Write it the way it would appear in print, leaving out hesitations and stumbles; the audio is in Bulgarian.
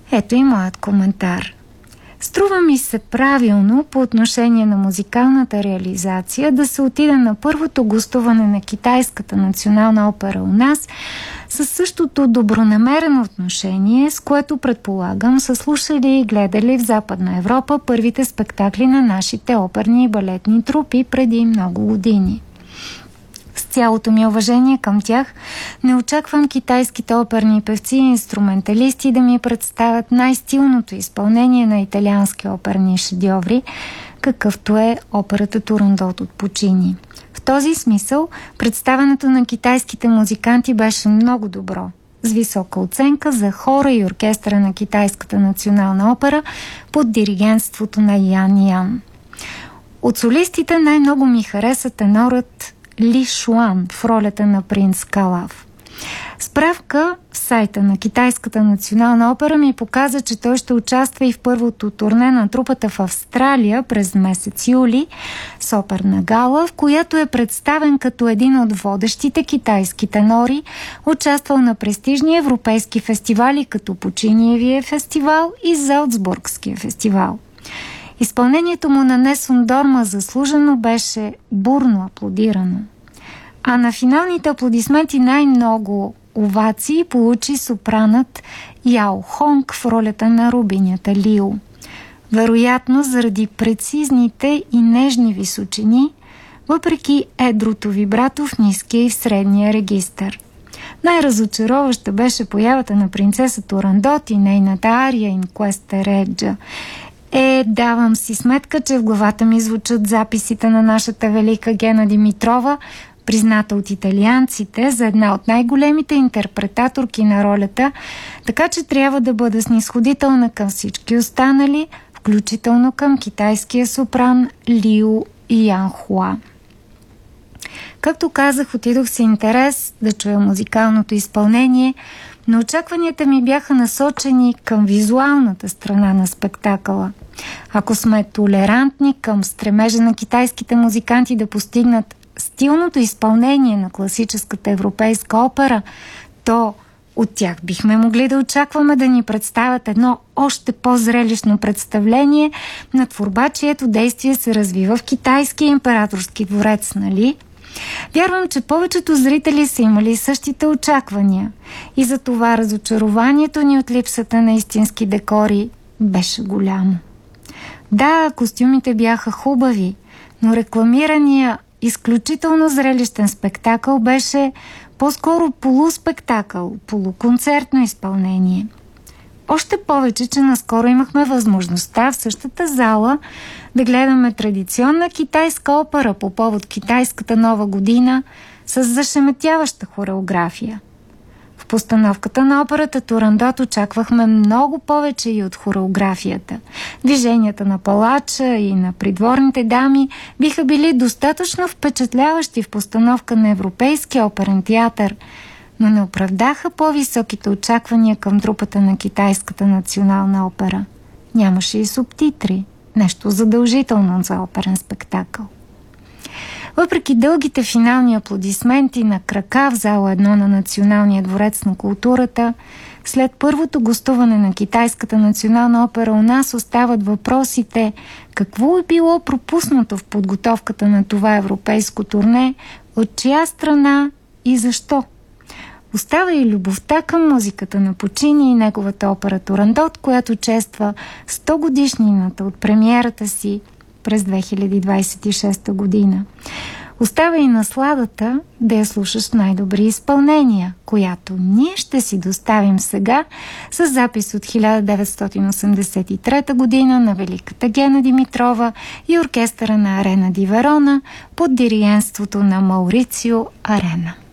Ето и моят коментар. Струва ми се правилно по отношение на музикалната реализация да се отиде на първото гостуване на Китайската национална опера у нас със същото добронамерено отношение, с което предполагам са слушали и гледали в Западна Европа първите спектакли на нашите оперни и балетни трупи преди много години. С цялото ми уважение към тях, не очаквам китайските оперни певци и инструменталисти да ми представят най-стилното изпълнение на италиански оперни шедьоври, какъвто е операта Турандот от Пучини. В този смисъл, представянето на китайските музиканти беше много добро, с висока оценка за хора и оркестъра на Китайската национална опера под диригентството на Ян Ян. От солистите най-много ми хареса тенорът Ли Шуан в ролята на принц Калав. Справка в сайта на Китайската национална опера ми показа, че той ще участва и в първото турне на трупата в Австралия през месец юли с оперна гала, в която е представен като един от водещите китайски тенори, участвал на престижни европейски фестивали като Пучиниевия фестивал и Залцбургския фестивал. Изпълнението му на Несун Дорма заслужено беше бурно аплодирано. А на финалните аплодисменти най-много овации получи сопранът Яо Хонг в ролята на рубинята Лио. Вероятно заради прецизните и нежни височини, въпреки едрото вибрато в ниския и в средния регистър. Най-разочароваща беше появата на принцеса Турандот и нейната ария «In Queste Reggia». Давам си сметка, че в главата ми звучат записите на нашата велика Гена Димитрова, призната от италианците за една от най-големите интерпретаторки на ролята, така че трябва да бъда снисходителна към всички останали, включително към китайския сопран Лиу Янхуа. Както казах, отидох с интерес да чуя музикалното изпълнение, но очакванията ми бяха насочени към визуалната страна на спектакъла. Ако сме толерантни към стремежа на китайските музиканти да постигнат стилното изпълнение на класическата европейска опера, то от тях бихме могли да очакваме да ни представят едно още по-зрелищно представление на творба, чието действие се развива в китайския императорски дворец, нали? Вярвам, че повечето зрители са имали същите очаквания и за това разочарованието ни от липсата на истински декори беше голямо. Да, костюмите бяха хубави, но рекламирания изключително зрелищен спектакъл беше по-скоро полуспектакъл, полуконцертно изпълнение. Още повече, че наскоро имахме възможността в същата зала да гледаме традиционна китайска опера по повод китайската нова година с зашеметяваща хореография. В постановката на операта Турандот очаквахме много повече и от хореографията. Движенията на палача и на придворните дами биха били достатъчно впечатляващи в постановка на Европейския оперен театър, но не оправдаха по-високите очаквания към трупата на Китайската национална опера. Нямаше и субтитри, нещо задължително за оперен спектакъл. Въпреки дългите финални аплодисменти на крака в зала 1 на Националния дворец на културата, след първото гостуване на Китайската национална опера у нас остават въпросите какво е било пропуснато в подготовката на това европейско турне, от чия страна и защо. Остава и любовта към музиката на Пучини и неговата опера Турандот, която чества 100 годишнината от премиерата си през 2026 година. Остава и насладата да я слушаш в най-добри изпълнения, която ние ще си доставим сега с запис от 1983 година на великата Гена Димитрова и оркестъра на Арена ди Верона под диригентството на Маурицио Арена.